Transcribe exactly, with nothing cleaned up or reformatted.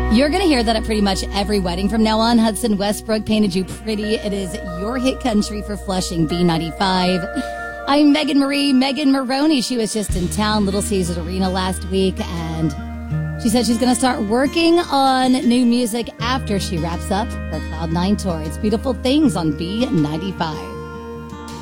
You're going to hear that at pretty much every wedding from now on. Hudson Westbrook painted you pretty. It is your hit country for Flushing B ninety-five. I'm Megan Marie, Megan Maroney. She was just in town, Little Caesars Arena last week, and she said she's going to start working on new music after she wraps up her Cloud nine tour. It's Beautiful Things on B ninety-five.